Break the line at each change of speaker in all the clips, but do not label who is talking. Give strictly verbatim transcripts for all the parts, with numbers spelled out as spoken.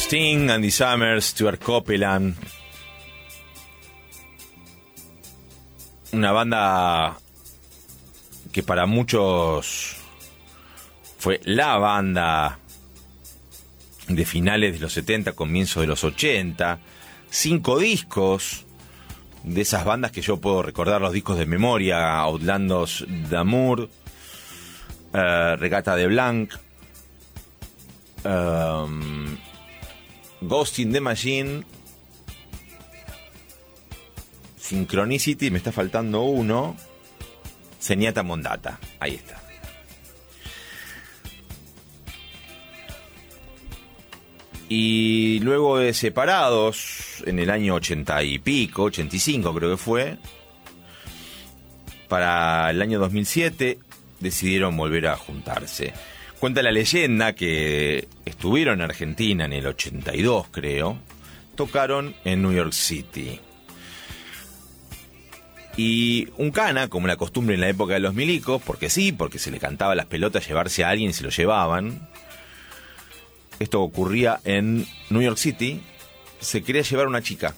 Sting, Andy Summers, Stuart Copeland. Una banda que para muchos fue la banda de finales de los setenta, comienzos de los ochenta. Cinco discos de esas bandas que yo puedo recordar los discos de memoria: Outlandos d'Amour, uh, Regata de Blanc, um, Ghost in the Machine, Synchronicity, me está faltando uno, Zenyatta Mondatta, ahí está. Y luego de separados, en el año ochenta y pico, ochenta y cinco creo que fue, para el año dos mil siete decidieron volver a juntarse. Cuenta la leyenda que estuvieron en Argentina en el ochenta y dos, creo, tocaron en New York City. Y un cana, como la costumbre en la época de los milicos, porque sí, porque se le cantaba las pelotas llevarse a alguien y se lo llevaban. Esto ocurría en New York City. Se quería llevar una chica.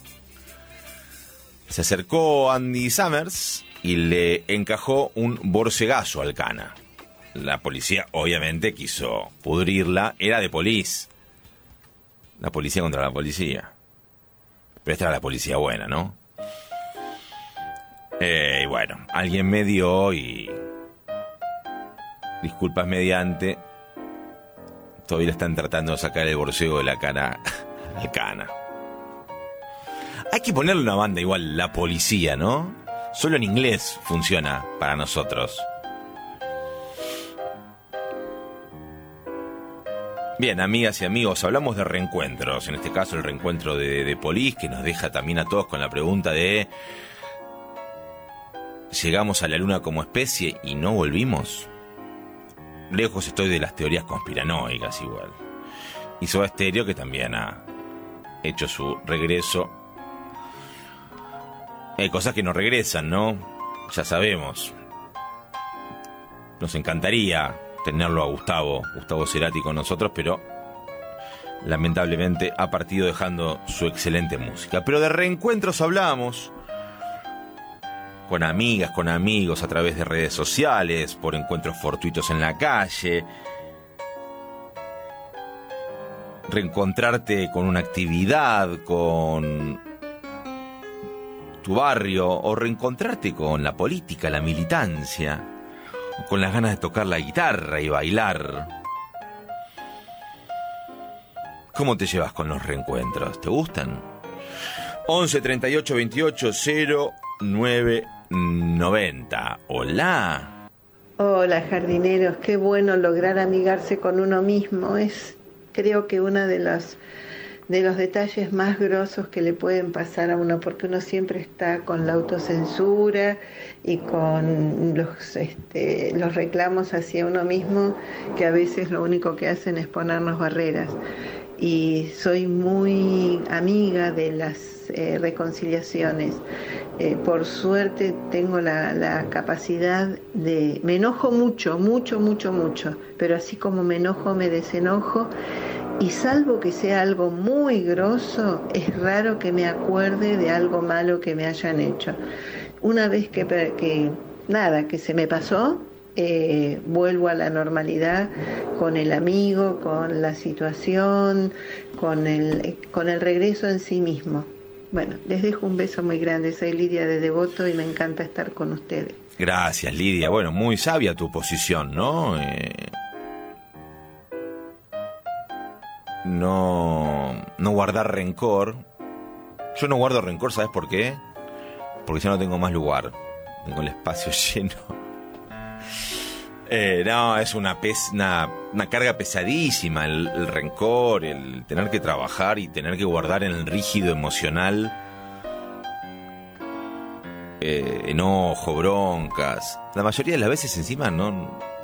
Se acercó Andy Summers y le encajó un borcegazo al cana. La policía obviamente quiso pudrirla. Era de Police. La policía contra la policía. Pero esta era la policía buena, ¿no? Eh, y bueno, alguien me dio y... disculpas mediante... todavía le están tratando de sacar el borcego de la cara al cana. Hay que ponerle una banda igual, La Policía, ¿no? Solo en inglés funciona para nosotros. Bien, amigas y amigos, hablamos de reencuentros. En este caso el reencuentro de, de Police, que nos deja también a todos con la pregunta de... ¿llegamos a la luna como especie y no volvimos? Lejos estoy de las teorías conspiranoicas igual. Y Soda Stereo, que también ha hecho su regreso. Hay cosas que no regresan, ¿no? Ya sabemos. Nos encantaría tenerlo a Gustavo, Gustavo Cerati con nosotros, pero lamentablemente ha partido dejando su excelente música. Pero de reencuentros hablamos. Con amigas, con amigos, a través de redes sociales, por encuentros fortuitos en la calle. Reencontrarte con una actividad, con tu barrio, o reencontrarte con la política, la militancia, o con las ganas de tocar la guitarra y bailar. ¿Cómo te llevas con los reencuentros? ¿Te gustan? once treinta y ocho veintiocho cero nueve noventa. Hola.
Hola, jardineros. Qué bueno lograr amigarse con uno mismo. Es, creo que uno de los de los detalles más grosos que le pueden pasar a uno, porque uno siempre está con la autocensura y con los este, los reclamos hacia uno mismo, que a veces lo único que hacen es ponernos barreras. Y soy muy amiga de las eh, reconciliaciones. Eh, por suerte tengo la, la capacidad de... Me enojo mucho, mucho, mucho, mucho, pero así como me enojo, me desenojo, y salvo que sea algo muy grosso, es raro que me acuerde de algo malo que me hayan hecho. Una vez que, que nada, que se me pasó, eh, vuelvo a la normalidad con el amigo, con la situación, con el, con el regreso en sí mismo. Bueno, les dejo un beso muy grande. Soy Lidia de Devoto y me encanta estar con ustedes.
Gracias, Lidia. Bueno, muy sabia tu posición, ¿no? Eh, no, no guardar rencor. Yo no guardo rencor, ¿sabes por qué? Porque ya no tengo más lugar. Tengo el espacio lleno. Eh, no, es una, pes, una, una carga pesadísima el, el rencor, el tener que trabajar y tener que guardar en el rígido emocional eh, enojo, broncas. La mayoría de las veces encima no,